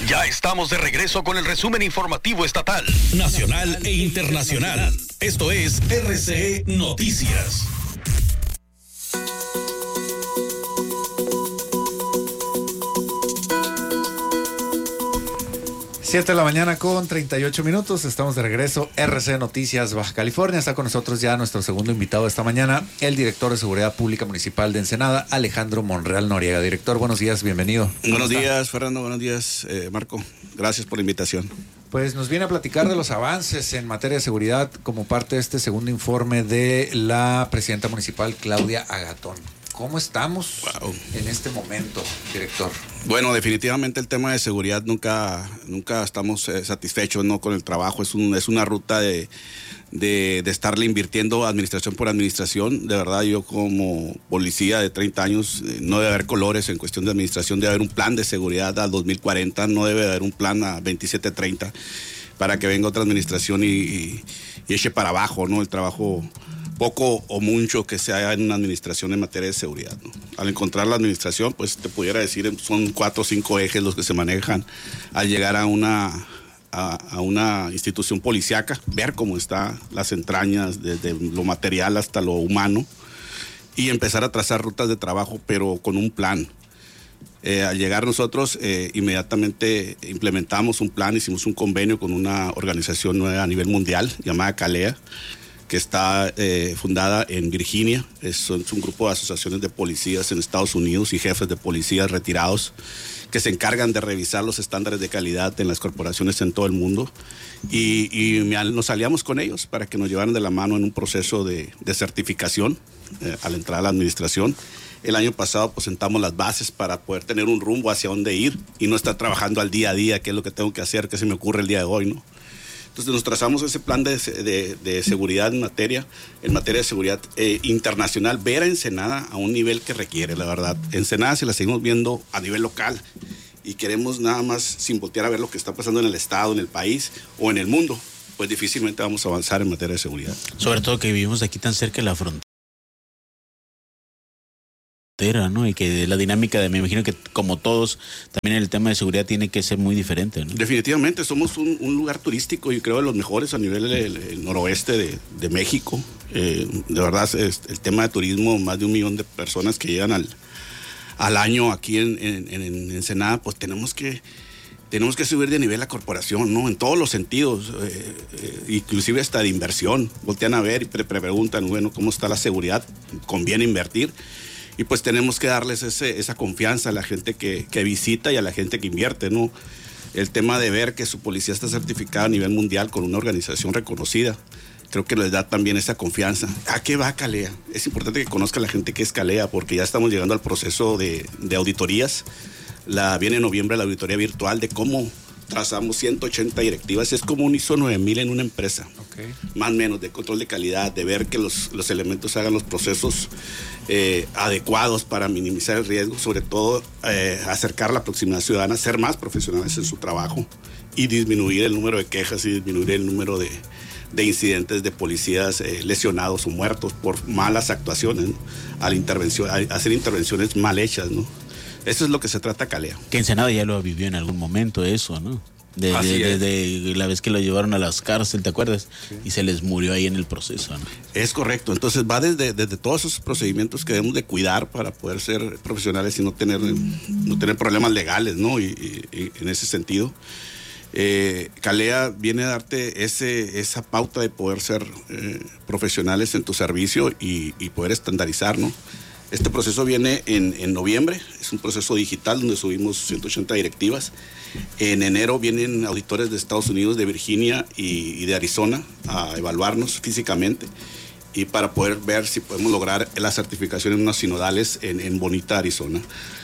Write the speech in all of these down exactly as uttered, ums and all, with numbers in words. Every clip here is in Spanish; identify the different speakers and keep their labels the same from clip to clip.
Speaker 1: Ya estamos de regreso con el resumen informativo estatal, nacional e internacional. Esto es R C E Noticias.
Speaker 2: siete de la mañana con treinta y ocho minutos, estamos de regreso. R C Noticias Baja California. Está con nosotros ya nuestro segundo invitado de esta mañana, el director de Seguridad Pública Municipal de Ensenada, Alejandro Monreal Noriega. Director, buenos días, bienvenido.
Speaker 3: Buenos días, Fernando, buenos días, eh, Marco. Gracias por la invitación.
Speaker 2: Pues nos viene a platicar de los avances en materia de seguridad como parte de este segundo informe de la presidenta municipal, Claudia Agatón. ¿Cómo estamos wow. en este momento, director?
Speaker 3: Bueno, definitivamente el tema de seguridad nunca, nunca estamos eh, satisfechos, ¿no? Con el trabajo. Es un, es una ruta de, de, de estarle invirtiendo administración por administración. De verdad, yo como policía de treinta años, eh, no debe haber colores en cuestión de administración. Debe haber un plan de seguridad al dos mil cuarenta, no debe haber un plan a veintisiete treinta para que venga otra administración y, y, y eche para abajo, ¿no? El trabajo poco o mucho que se haga en una administración en materia de seguridad, ¿no? Al encontrar la administración, pues te pudiera decir, son cuatro o cinco ejes los que se manejan al llegar a una, a, a una institución policíaca, ver cómo están las entrañas, desde lo material hasta lo humano, y empezar a trazar rutas de trabajo, pero con un plan. Eh, al llegar nosotros, eh, inmediatamente implementamos un plan, hicimos un convenio con una organización nueva a nivel mundial, llamada CALEA, que está eh, fundada en Virginia. Es, es un grupo de asociaciones de policías en Estados Unidos y jefes de policías retirados que se encargan de revisar los estándares de calidad en las corporaciones en todo el mundo. Y, y nos aliamos con ellos para que nos llevaran de la mano en un proceso de, de certificación eh, al entrar a la administración. El año pasado pues sentamos las bases para poder tener un rumbo hacia dónde ir y no estar trabajando al día a día, qué es lo que tengo que hacer, qué se me ocurre el día de hoy, ¿no? Entonces nos trazamos ese plan de, de, de seguridad en materia, en materia de seguridad eh, internacional, ver a Ensenada a un nivel que requiere, la verdad. Ensenada se la seguimos viendo a nivel local y queremos nada más sin voltear a ver lo que está pasando en el estado, en el país o en el mundo, pues difícilmente vamos a avanzar en materia de seguridad.
Speaker 4: Sobre todo que vivimos aquí tan cerca de la frontera, ¿no? Y que la dinámica de, me imagino que como todos, también el tema de seguridad tiene que ser muy diferente, ¿no?
Speaker 3: Definitivamente, somos un, un lugar turístico y creo de los mejores a nivel del el noroeste de, de México. Eh, de verdad, es, el tema de turismo, más de un millón de personas que llegan al, al año aquí en, en, en Ensenada, pues tenemos que tenemos que subir de nivel la corporación, ¿no? En todos los sentidos, eh, eh, inclusive hasta de inversión. Voltean a ver y pre preguntan, bueno, ¿cómo está la seguridad? ¿Conviene invertir? Y pues tenemos que darles ese, esa confianza a la gente que, que visita y a la gente que invierte, ¿no? El tema de ver que su policía está certificada a nivel mundial con una organización reconocida, creo que les da también esa confianza. ¿A qué va CALEA? Es importante que conozca la gente que es CALEA, porque ya estamos llegando al proceso de, de auditorías. La, viene en noviembre la auditoría virtual de cómo trazamos ciento ochenta directivas. Es como un I S O nueve mil en una empresa. Okay. Más o menos, de control de calidad, de ver que los, los elementos hagan los procesos eh, adecuados para minimizar el riesgo, sobre todo eh, acercar la proximidad ciudadana, ser más profesionales en su trabajo y disminuir el número de quejas y disminuir el número de, de incidentes de policías eh, lesionados o muertos por malas actuaciones, ¿no? Al intervención, a hacer intervenciones mal hechas, ¿no? Eso es lo que se trata CALEA.
Speaker 4: Que Ensenada ya lo vivió en algún momento eso, ¿no? De, de, de, de la vez que lo llevaron a las cárceles, ¿te acuerdas? Sí. Y se les murió ahí en el proceso, ¿no? Es
Speaker 3: correcto. Entonces va desde, desde todos esos procedimientos que debemos de cuidar para poder ser profesionales y no tener, no tener problemas legales, ¿no? Y, y, y en ese sentido, eh, CALEA viene a darte ese, esa pauta de poder ser eh, profesionales en tu servicio y, y poder estandarizar, ¿no? Este proceso viene en, en noviembre, es un proceso digital donde subimos ciento ochenta directivas. En enero vienen auditores de Estados Unidos, de Virginia y, y de Arizona a evaluarnos físicamente y para poder ver si podemos lograr la certificación en unos sinodales en, en Bonita, Arizona.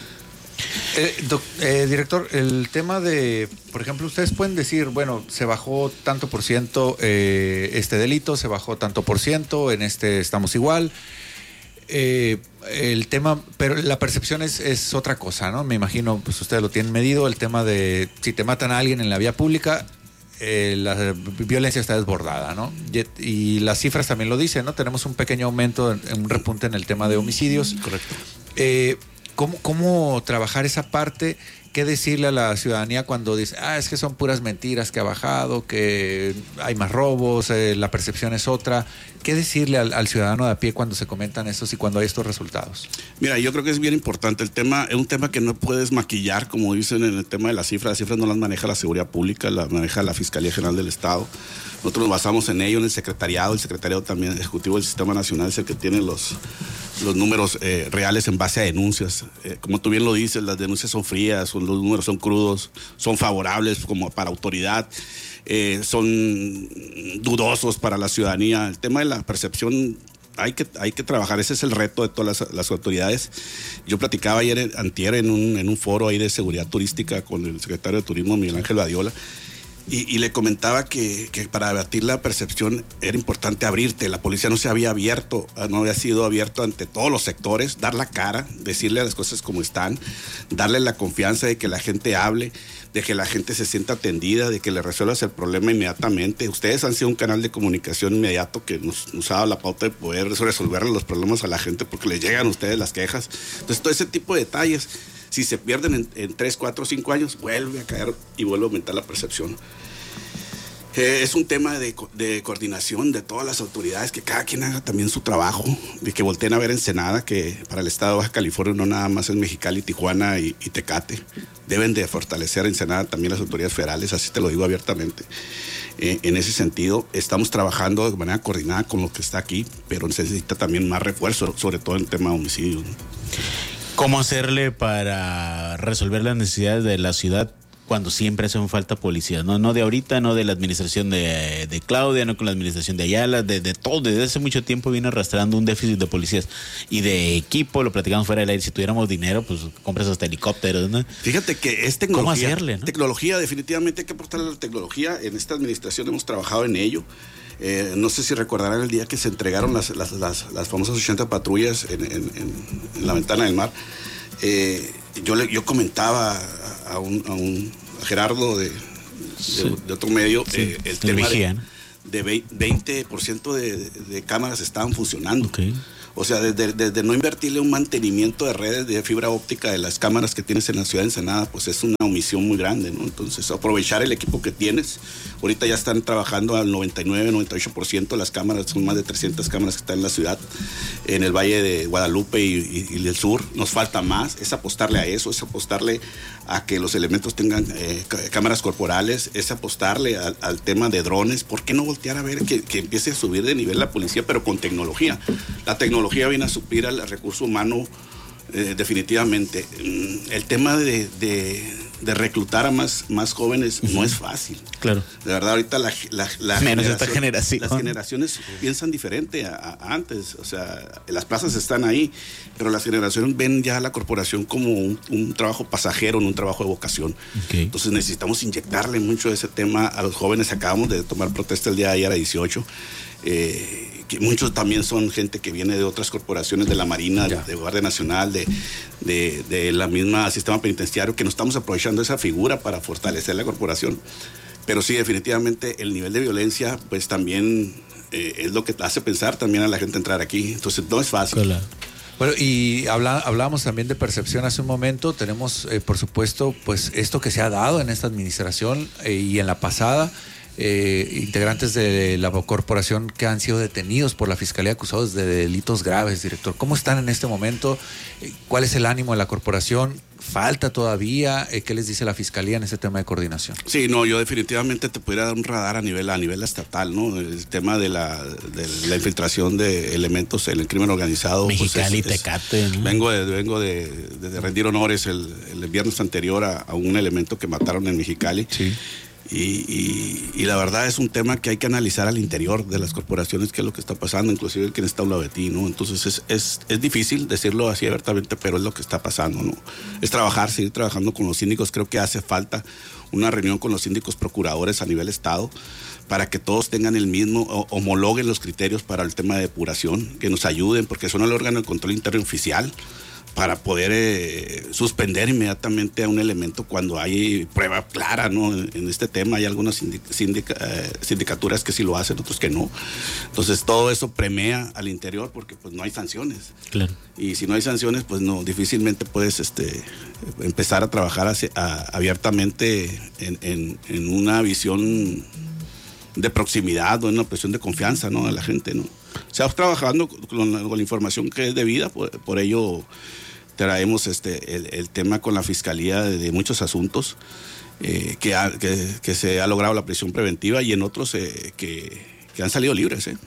Speaker 2: Eh, doc, eh, director, el tema de, por ejemplo, ustedes pueden decir, bueno, se bajó tanto por ciento eh, este delito, se bajó tanto por ciento, en este estamos igual. Eh, el tema, pero la percepción es, es otra cosa, ¿no? Me imagino, pues ustedes lo tienen medido, el tema de si te matan a alguien en la vía pública, eh, la violencia está desbordada, ¿no? Y, y las cifras también lo dicen, ¿no? Tenemos un pequeño aumento, en, en un repunte en el tema de homicidios.
Speaker 3: Correcto.
Speaker 2: Eh, ¿cómo, ¿Cómo trabajar esa parte ¿qué decirle a la ciudadanía cuando dice, ah, es que son puras mentiras que ha bajado, que hay más robos, eh, la percepción es otra? ¿Qué decirle al, al ciudadano de a pie cuando se comentan estos y cuando hay estos resultados?
Speaker 3: Mira, yo creo que es bien importante. El tema es un tema que no puedes maquillar, como dicen en el tema de las cifras. Las cifras no las maneja la seguridad pública, las maneja la Fiscalía General del Estado. Nosotros nos basamos en ello, en el secretariado. El secretariado también ejecutivo del Sistema Nacional es el que tiene los, los números eh, reales en base a denuncias. Eh, como tú bien lo dices, las denuncias son frías, son, los números son crudos, son favorables como para autoridad. Eh, son dudosos para la ciudadanía. El tema de la percepción hay que, hay que trabajar, ese es el reto de todas las, las autoridades. Yo platicaba ayer, antier, en un, en un foro ahí de seguridad turística con el secretario de Turismo, Miguel Ángel Badiola, y, y le comentaba que, que para abatir la percepción era importante abrirte. La policía no se había abierto, no había sido abierto ante todos los sectores, dar la cara, decirle las cosas como están, darle la confianza de que la gente hable, de que la gente se sienta atendida, de que le resuelvas el problema inmediatamente. Ustedes han sido un canal de comunicación inmediato que nos, nos ha dado la pauta de poder resolver los problemas a la gente porque les llegan a ustedes las quejas. Entonces, todo ese tipo de detalles, si se pierden en, en tres, cuatro, cinco años, vuelve a caer y vuelve a aumentar la percepción. Eh, es un tema de, de coordinación de todas las autoridades, que cada quien haga también su trabajo, de que volteen a ver Ensenada, que para el estado de Baja California no nada más es Mexicali, Tijuana y, y Tecate. Deben de fortalecer Ensenada también las autoridades federales, así te lo digo abiertamente. Eh, en ese sentido, estamos trabajando de manera coordinada con lo que está aquí, pero se necesita también más refuerzo, sobre todo en el tema de homicidios, ¿no?
Speaker 4: ¿Cómo hacerle para resolver las necesidades de la ciudad cuando siempre hacen falta policías? No, no de ahorita, no de la administración de, de Claudia, no con la administración de Ayala, de, de todo. Desde hace mucho tiempo viene arrastrando un déficit de policías y de equipo. Lo platicamos fuera del aire. Si tuviéramos dinero, pues compras hasta helicópteros, ¿no?
Speaker 3: Fíjate que es tecnología.
Speaker 4: ¿Cómo hacerle, no?
Speaker 3: Tecnología, definitivamente hay que aportarle a la tecnología. En esta administración hemos trabajado en ello. Eh, no sé si recordarán el día que se entregaron las, las, las, las famosas ochenta patrullas en, en, en, en la ventana del mar. Eh, yo, le, yo comentaba a un, a un a Gerardo de, de, sí. de otro medio, sí. eh, el tema vigía, de, de veinte por ciento de, de cámaras estaban funcionando. Okay. O sea, desde, desde no invertirle un mantenimiento de redes de fibra óptica de las cámaras que tienes en la ciudad de Ensenada, pues es una omisión muy grande, ¿no? Entonces, aprovechar el equipo que tienes. Ahorita ya están trabajando al noventa y nueve, noventa y ocho por ciento las cámaras, son más de trescientas cámaras que están en la ciudad, en el Valle de Guadalupe y, y, y el sur. Nos falta más, es apostarle a eso, es apostarle a que los elementos tengan eh, cámaras corporales, es apostarle al, al tema de drones. ¿Por qué no voltear a ver que, que empiece a subir de nivel la policía, pero con tecnología? La tecnología tecnología viene a suplir al recurso humano eh, definitivamente. El tema de, de, de reclutar a más, más jóvenes uh-huh. no es fácil.
Speaker 4: Claro.
Speaker 3: De verdad, ahorita la, la, la
Speaker 4: menos esta generación.
Speaker 3: Las generaciones piensan diferente a, a antes. O sea, las plazas están ahí, pero las generaciones ven ya a la corporación como un, un trabajo pasajero, no un trabajo de vocación. Okay. Entonces necesitamos inyectarle mucho de ese tema a los jóvenes. Acabamos de tomar protesta el día de ayer a dieciocho. Eh, que muchos también son gente que viene de otras corporaciones de la Marina, de, de Guardia Nacional, de, de, de la misma sistema penitenciario, que no estamos aprovechando esa figura para fortalecer la corporación. Pero sí, definitivamente el nivel de violencia pues también eh, es lo que hace pensar también a la gente entrar aquí. Entonces no es fácil.
Speaker 2: Hola. Bueno, y habla, hablábamos también de percepción hace un momento. Tenemos, eh, por supuesto, pues esto que se ha dado en esta administración eh, y en la pasada. Eh, integrantes de la corporación que han sido detenidos por la Fiscalía acusados de delitos graves, director. ¿Cómo están en este momento? ¿Cuál es el ánimo de la corporación? ¿Falta todavía? ¿Qué les dice la Fiscalía en ese tema de coordinación?
Speaker 3: Sí, no, yo definitivamente te pudiera dar un radar a nivel, a nivel estatal, ¿no? El tema de la, de la infiltración de elementos en el crimen organizado.
Speaker 4: Mexicali, pues es, Tecate,
Speaker 3: es, ¿no? Vengo, de, vengo de, de, de rendir honores el, el viernes anterior a, a un elemento que mataron en Mexicali.
Speaker 2: Sí.
Speaker 3: Y, y, y la verdad es un tema que hay que analizar al interior de las corporaciones, qué es lo que está pasando, inclusive el quien está a un lado de ti, ¿no? Entonces es, es, es difícil decirlo así abiertamente, pero es lo que está pasando, ¿no? Es trabajar, seguir trabajando con los síndicos. Creo que hace falta una reunión con los síndicos procuradores a nivel estado para que todos tengan el mismo, o, homologuen los criterios para el tema de depuración, que nos ayuden, porque son el órgano de control interno oficial. para poder eh, suspender inmediatamente a un elemento cuando hay prueba clara, ¿no? En, en este tema hay algunas sindic- sindic- eh, sindicaturas que sí lo hacen, otros que no. Entonces todo eso premia al interior porque pues no hay sanciones.
Speaker 4: Claro.
Speaker 3: Y si no hay sanciones, pues no, difícilmente puedes este, empezar a trabajar hacia, a, abiertamente en, en, en una visión de proximidad o en una presión de confianza, ¿no? A la gente, ¿no? Se va trabajando con la, con la información que es debida, por, por ello traemos este, el, el tema con la Fiscalía de, de muchos asuntos eh, que, ha, que, que se ha logrado la prisión preventiva y en otros eh, que, que han salido libres, ¿eh?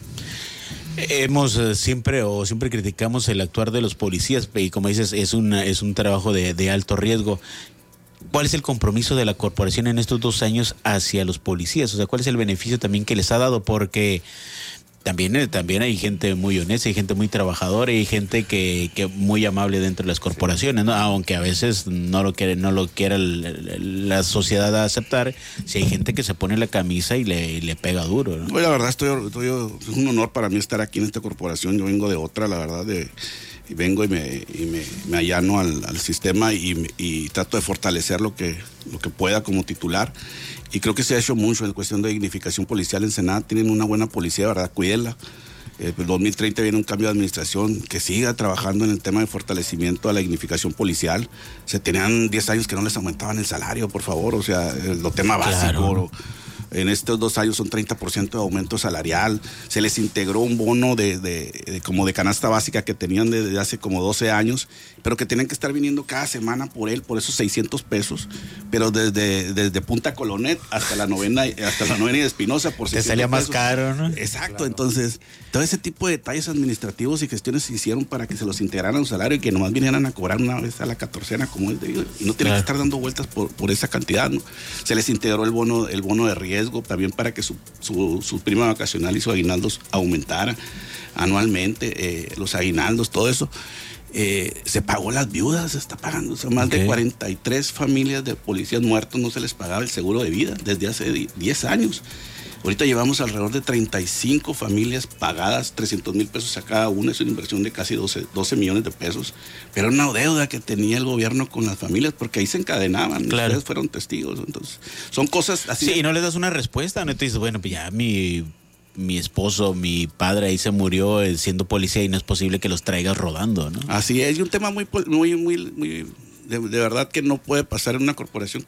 Speaker 4: Hemos eh, siempre o siempre criticamos el actuar de los policías y como dices es un, es un trabajo de, de alto riesgo. ¿Cuál es el compromiso de la corporación en estos dos años hacia los policías? O sea, ¿cuál es el beneficio también que les ha dado? Porque también, eh, también hay gente muy honesta, hay gente muy trabajadora y hay gente que, que muy amable dentro de las corporaciones, ¿no? Aunque a veces no lo quiere, no lo quiera el, el, la sociedad aceptar, si hay gente que se pone la camisa y le, y le pega duro, ¿no?
Speaker 3: Pues la verdad estoy, estoy, es un honor para mí estar aquí en esta corporación. Yo vengo de otra, la verdad, de y vengo y me, y me, me allano al, al sistema y, y trato de fortalecer lo que, lo que pueda como titular. Y creo que se ha hecho mucho en cuestión de dignificación policial en Ensenada. Tienen una buena policía, ¿verdad? Cuídenla. Eh, el dos mil treinta viene un cambio de administración que siga trabajando en el tema de fortalecimiento a la dignificación policial. Se tenían diez años que no les aumentaban el salario, por favor, o sea, el, lo tema básico.
Speaker 4: Claro.
Speaker 3: En estos dos años son treinta por ciento de aumento salarial. Se les integró un bono de, de, de como de canasta básica que tenían desde hace como doce años, pero que tienen que estar viniendo cada semana por él, por esos seiscientos pesos. Pero desde, desde Punta Colonet hasta la novena, hasta la novena y de Espinosa por
Speaker 4: Te salía más caro, ¿no?
Speaker 3: Exacto, claro. Entonces, todo ese tipo de detalles administrativos y gestiones se hicieron para que se los integraran a un salario y que nomás vinieran a cobrar una vez a la catorcena como es debido. Y no tienen claro. que estar dando vueltas por, por esa cantidad, ¿no? Se les integró el bono, el bono de riesgo también para que su, su, su prima vacacional y sus aguinaldos aumentara anualmente, eh, los aguinaldos, todo eso. Eh, se pagó las viudas, se está pagando, o sea, más okay. de cuarenta y tres familias de policías muertos no se les pagaba el seguro de vida desde hace diez años. Ahorita llevamos alrededor de treinta y cinco familias pagadas, trescientos mil pesos a cada una, es una inversión de casi doce, doce millones de pesos, pero una deuda que tenía el gobierno con las familias, porque ahí se encadenaban, claro. Ustedes fueron testigos, entonces son cosas así.
Speaker 4: Sí,
Speaker 3: de...
Speaker 4: y no les das una respuesta, no te dices, bueno, pues ya mi, mi esposo, mi padre ahí se murió siendo policía y no es posible que los traigas rodando, ¿no?
Speaker 3: Así es, y un tema muy, muy, muy, muy de, de verdad que no puede pasar en una corporación